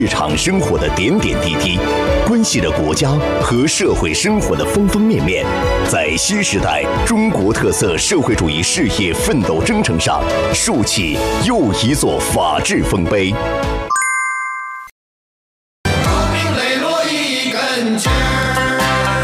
日常生活的点点滴滴，关系着国家和社会生活的方方面面。在新时代中国特色社会主义事业奋斗征程上，竖起又一座法治丰碑。 革命磊落一根筋儿。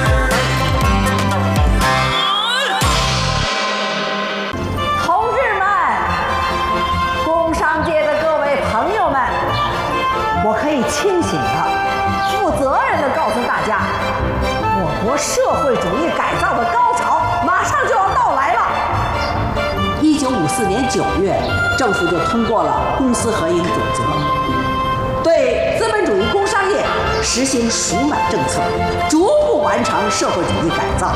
同志们，工商界的各位朋友们，我可以清醒的、负责任的告诉大家，我国社会主义改造的高潮马上就要到来了。 1954年9月，政府就通过了公私合营准则，对资本主义工商业实行赎买政策，逐步完成社会主义改造。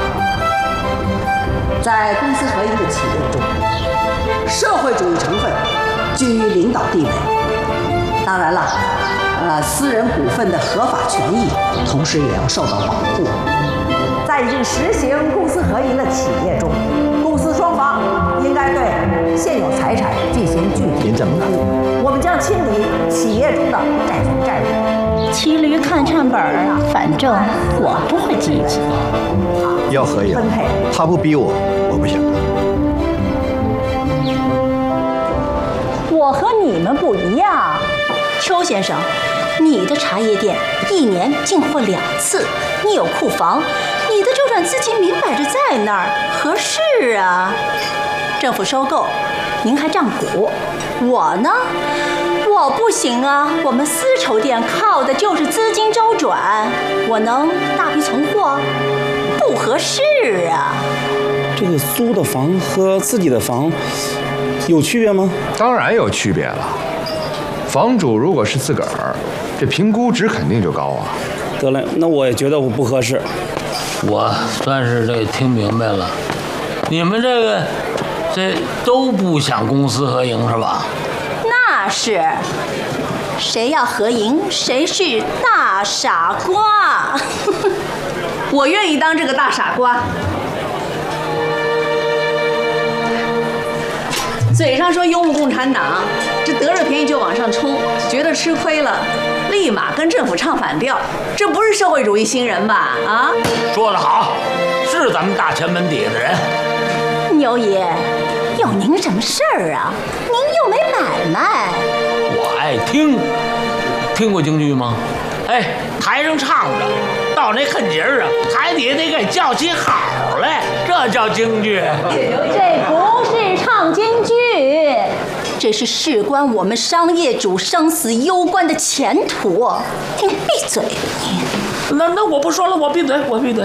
在公私合营的企业中，社会主义成分居于领导地位。当然了，私人股份的合法权益同时也要受到保护。 在已经实行公私合营的企业中，公私双方应该对现有财产进行具体评估。我们将清理企业中的债权债务。 骑驴看账本啊，反正我不会积极。 要合营，他不逼我，我不想。 我和你们不一样，邱先生，你的茶叶店1年进货2次，你有库房，你的周转资金明摆着在那儿，合适啊。政府收购，您还占股，我呢？我不行啊，我们丝绸店靠的就是资金周转，我能大批存货？不合适啊。 这个租的房和自己的房有区别吗？ 当然有区别了。房主如果是自个儿，这评估值肯定就高啊。 得嘞，那我也觉得我不合适。 我算是这听明白了，你们这都不想公私合营是吧？ 那是，谁要合营，谁是大傻瓜。 我愿意当这个大傻瓜。嘴上说拥护共产党，这得着便宜就往上冲，觉得吃亏了，立马跟政府唱反调，这不是社会主义新人吧？啊， 说得好，是咱们大前门底下的人。 牛爷，有您什么事儿啊？您又没买卖。 我爱听，听过京剧吗？哎，台上唱着，到那恨节儿啊，台底下得给叫起好来，这叫京剧。 这不是唱京剧，这是事关我们商业主生死攸关的前途。你闭嘴！ 那我不说了，我闭嘴，我闭嘴。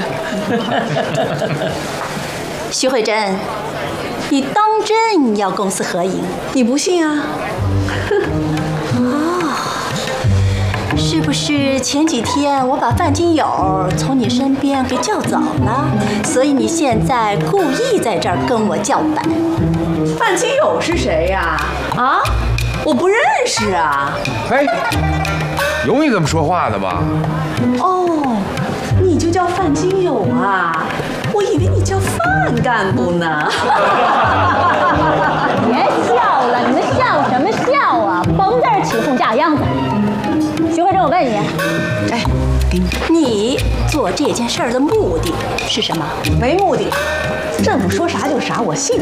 徐慧珍，你当真要公私合营？ 你不信啊？ 是不是前几天我把范金友从你身边给叫走了，所以你现在故意在这儿跟我叫板？ 范金友是谁呀？啊，我不认识啊。 嘿，有你这么说话的吗？ 哦，你就叫范金友啊？我以为你叫范干部呢。 别笑了，你们笑什么笑啊？甭在这起哄架样子。徐慧珍，我问你， 哎，给你做这件事儿的目的是什么？ 没目的，政府说啥就啥，我信。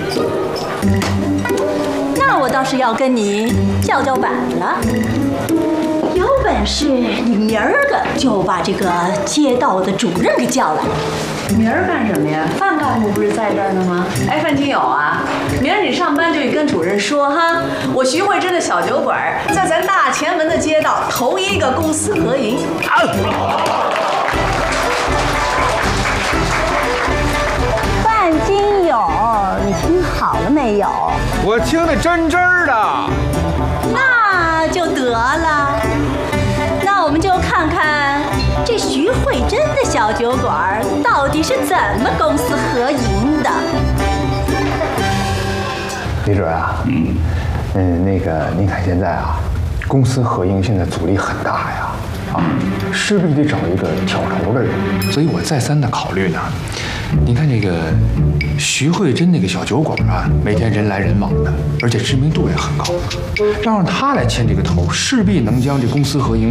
那我倒是要跟你叫板了。有本事你明儿个就把这个街道的主任给叫来。 明儿干什么呀？范干部不是在这儿呢吗？哎，范金友啊，明儿你上班就得跟主任说哈，我徐慧珍的小酒馆在咱大前门的街道头一个公私合营。 范金友，你听好了没有？ 我听得真的。 那就得了。那我们就看看这徐慧珍的小酒馆到底是怎么公私合营的。 李主任啊，那个您看现在啊，公私合营现在阻力很大呀，势必得找一个挑头的人，所以我再三的考虑呢。您看这个徐慧珍那个小酒馆啊，每天人来人往的，而且知名度也很高，让他来牵这个头，势必能将这公私合营